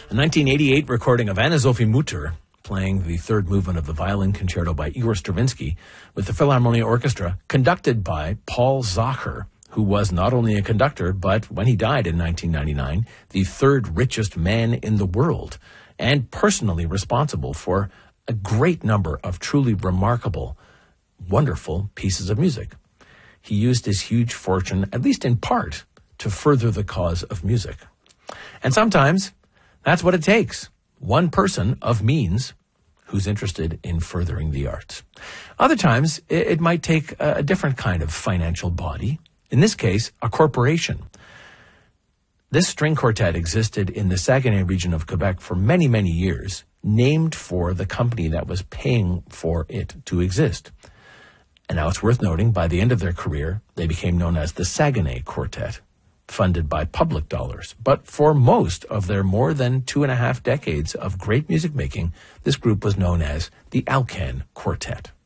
A 1988 recording of Anna-Sophie Mutter playing the third movement of the Violin Concerto by Igor Stravinsky with the Philharmonia Orchestra, conducted by Paul Zacher, who was not only a conductor, but when he died in 1999, the third richest man in the world, and personally responsible for a great number of truly remarkable, wonderful pieces of music. He used his huge fortune, at least in part, to further the cause of music. And sometimes that's what it takes. One person of means who's interested in furthering the arts. Other times, it might take a different kind of financial body. In this case, a corporation. This string quartet existed in the Saguenay region of Quebec for many, many years, named for the company that was paying for it to exist. And now it's worth noting, by the end of their career, they became known as the Saguenay Quartet, funded by public dollars. But for most of their more than 2.5 decades of great music making, this group was known as the Alcan Quartet.